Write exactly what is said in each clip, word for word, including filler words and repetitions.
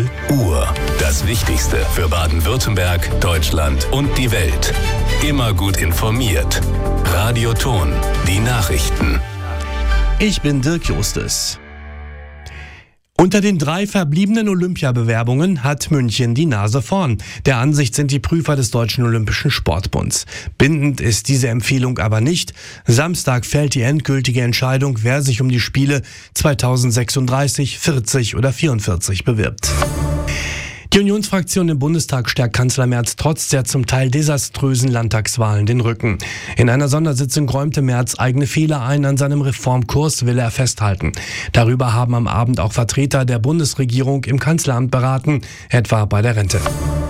Uhr. Das Wichtigste für Baden-Württemberg, Deutschland und die Welt. Immer gut informiert. Radio Ton, die Nachrichten. Ich bin Dirk Justus. Unter den drei verbliebenen Olympiabewerbungen hat München die Nase vorn. Der Ansicht sind die Prüfer des Deutschen Olympischen Sportbunds. Bindend ist diese Empfehlung aber nicht. Samstag fällt die endgültige Entscheidung, wer sich um die Spiele zweitausendsechsunddreißig, vierzig oder vierundvierzig bewirbt. Die Unionsfraktion im Bundestag stärkt Kanzler Merz trotz der zum Teil desaströsen Landtagswahlen den Rücken. In einer Sondersitzung räumte Merz eigene Fehler ein, an seinem Reformkurs will er festhalten. Darüber haben am Abend auch Vertreter der Bundesregierung im Kanzleramt beraten, etwa bei der Rente.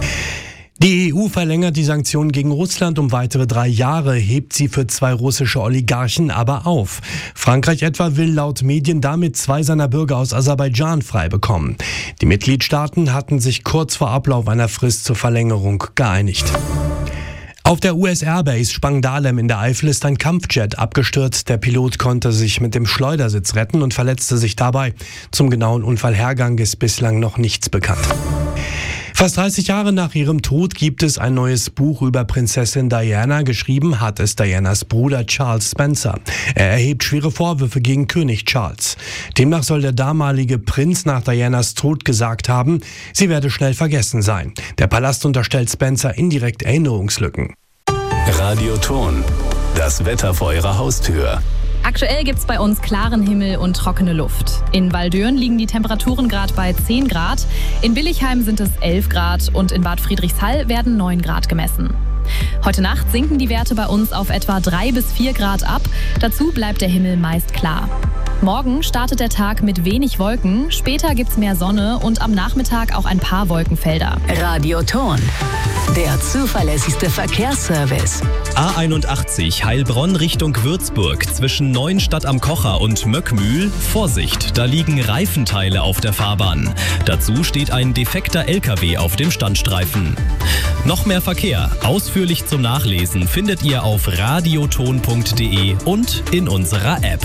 Die E U verlängert die Sanktionen gegen Russland um weitere drei Jahre, hebt sie für zwei russische Oligarchen aber auf. Frankreich etwa will laut Medien damit zwei seiner Bürger aus Aserbaidschan frei bekommen. Die Mitgliedstaaten hatten sich kurz vor Ablauf einer Frist zur Verlängerung geeinigt. Auf der U S Airbase Spangdahlem in der Eifel ist ein Kampfjet abgestürzt. Der Pilot konnte sich mit dem Schleudersitz retten und verletzte sich dabei. Zum genauen Unfallhergang ist bislang noch nichts bekannt. Fast dreißig Jahre nach ihrem Tod gibt es ein neues Buch über Prinzessin Diana. Geschrieben hat es Dianas Bruder Charles Spencer. Er erhebt schwere Vorwürfe gegen König Charles. Demnach soll der damalige Prinz nach Dianas Tod gesagt haben, sie werde schnell vergessen sein. Der Palast unterstellt Spencer indirekt Erinnerungslücken. Radio Ton, das Wetter vor Ihrer Haustür. Aktuell gibt's bei uns klaren Himmel und trockene Luft. In Waldören liegen die Temperaturen gerade bei zehn Grad, in Billigheim sind es elf Grad und in Bad Friedrichshall werden neun Grad gemessen. Heute Nacht sinken die Werte bei uns auf etwa drei bis vier Grad ab. Dazu bleibt der Himmel meist klar. Morgen startet der Tag mit wenig Wolken, später gibt's mehr Sonne und am Nachmittag auch ein paar Wolkenfelder. Radio Ton, der zuverlässigste Verkehrsservice. A einundachtzig Heilbronn Richtung Würzburg zwischen Neuenstadt am Kocher und Möckmühl. Vorsicht, da liegen Reifenteile auf der Fahrbahn. Dazu steht ein defekter L K W auf dem Standstreifen. Noch mehr Verkehr, ausführlich zum Nachlesen, findet ihr auf radioton punkt de und in unserer App.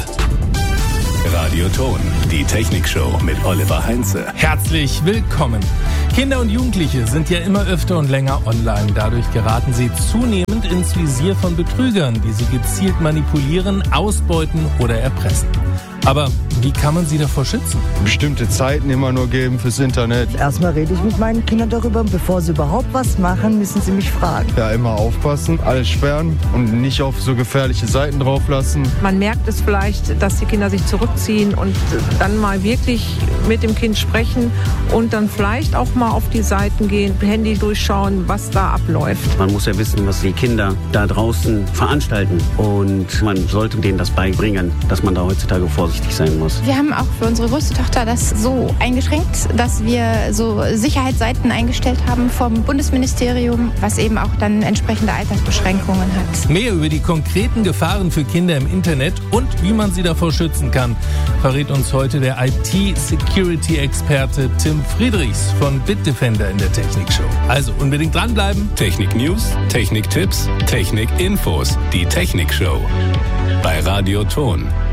Radio Ton, die Technikshow mit Oliver Heinze. Herzlich willkommen. Kinder und Jugendliche sind ja immer öfter und länger online. Dadurch geraten sie zunehmend ins Visier von Betrügern, die sie gezielt manipulieren, ausbeuten oder erpressen. Aber wie kann man sie davor schützen? Bestimmte Zeiten immer nur geben fürs Internet. Erstmal rede ich mit meinen Kindern darüber. Bevor sie überhaupt was machen, müssen sie mich fragen. Ja, immer aufpassen, alles sperren und nicht auf so gefährliche Seiten drauf lassen. Man merkt es vielleicht, dass die Kinder sich zurückziehen und dann mal wirklich mit dem Kind sprechen und dann vielleicht auch mal auf die Seiten gehen, Handy durchschauen, was da abläuft. Man muss ja wissen, was die Kinder da draußen veranstalten und man sollte denen das beibringen, dass man da heutzutage vorsichtig sein muss. Wir haben auch für unsere größte Tochter das so eingeschränkt, dass wir so Sicherheitsseiten eingestellt haben vom Bundesministerium, was eben auch dann entsprechende Altersbeschränkungen hat. Mehr über die konkreten Gefahren für Kinder im Internet und wie man sie davor schützen kann, verrät uns heute der I T-Security-Experte Tim Friedrichs von Bitdefender in der Technikshow. Also unbedingt dranbleiben. Technik-News, Technik-Tipps, Technik-Infos, die Technikshow bei Radio Ton.